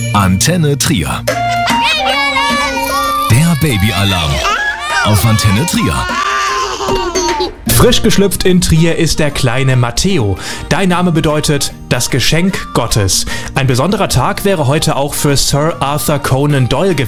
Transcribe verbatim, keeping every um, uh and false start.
Antenne Trier. Der Babyalarm auf Antenne Trier. Frisch geschlüpft in Trier ist der kleine Matteo. Dein Name bedeutet das Geschenk Gottes. Ein besonderer Tag wäre heute auch für Sir Arthur Conan Doyle gewesen.